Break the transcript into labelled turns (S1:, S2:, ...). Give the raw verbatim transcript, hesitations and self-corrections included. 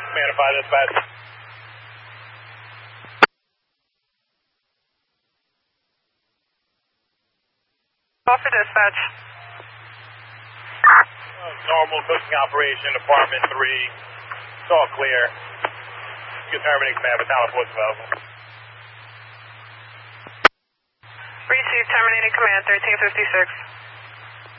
S1: Command five dispatch.
S2: Call for dispatch.
S1: Uh, normal cooking operation, apartment three. It's all clear. You can terminate command, but Talent Force available.
S2: Received, terminating command, thirteen fifty-six.